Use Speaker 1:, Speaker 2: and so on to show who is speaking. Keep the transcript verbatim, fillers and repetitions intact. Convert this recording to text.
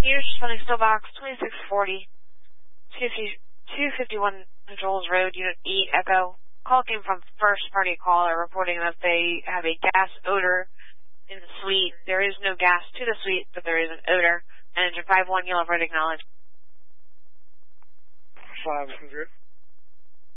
Speaker 1: Here's responding still box twenty-six forty, two fifty-one Controls Road, Unit E, Echo. Call came from first party caller reporting that they have a gas odor in the suite. There is no gas to the suite, but there is an odor. And engine five one, you'll have right acknowledged.
Speaker 2: five one zero.